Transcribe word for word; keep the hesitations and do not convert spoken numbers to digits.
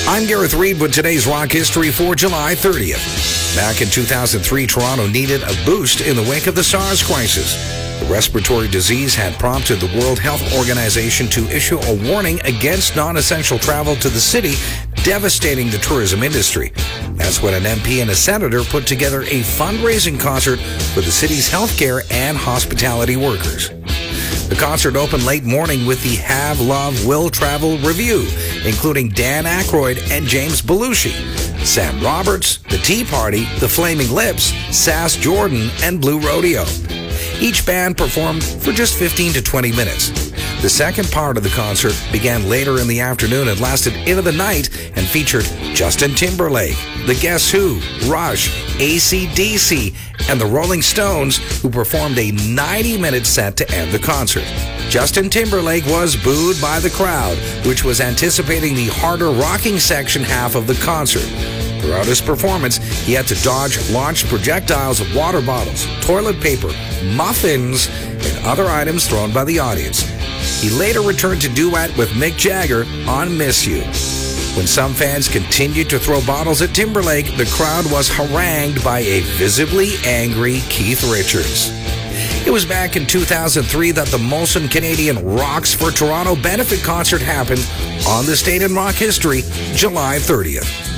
I'm Gareth Reed with today's rock history for July thirtieth. Back in two thousand three, Toronto needed a boost in the wake of the SARS crisis. The respiratory disease had prompted the World Health Organization to issue a warning against non-essential travel to the city, devastating the tourism industry. That's when an M P and a senator put together a fundraising concert for the city's healthcare and hospitality workers. The concert opened late morning with the Have, Love, Will Travel review, including Dan Aykroyd and James Belushi, Sam Roberts, The Tea Party, The Flaming Lips, Sass Jordan, and Blue Rodeo. Each band performed for just fifteen to twenty minutes. The second part of the concert began later in the afternoon and lasted into the night and featured Justin Timberlake, The Guess Who, Rush, A C D C, and the Rolling Stones, who performed a ninety-minute set to end the concert. Justin Timberlake was booed by the crowd, which was anticipating the harder rocking section half of the concert. Throughout his performance, he had to dodge launched projectiles of water bottles, toilet paper, muffins, and other items thrown by the audience. He later returned to duet with Mick Jagger on Miss You. When some fans continued to throw bottles at Timberlake, the crowd was harangued by a visibly angry Keith Richards. It was back in two thousand three that the Molson Canadian Rocks for Toronto benefit concert happened on this date in rock history, July thirtieth.